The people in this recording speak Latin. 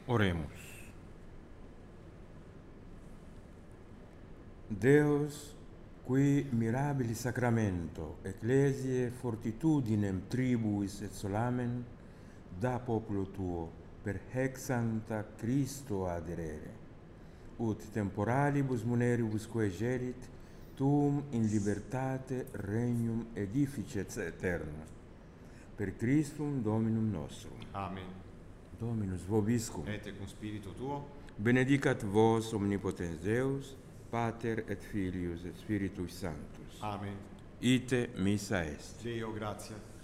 Oremus. Deus, qui mirabili sacramento, ecclesiae fortitudinem tribuis et solamen, da populo tuo per hec sancta Christo aderere, ut temporalibus muneribus coegerit, tuum in libertate regnum edificet aeternum. Per Christum Dominum nostrum. Amen. Dominus vobiscum. Et cum spiritu tuo. Benedicat vos omnipotens Deus, Pater et Filius et Spiritus Sanctus. Amen. Ite missa est. Deo gratia.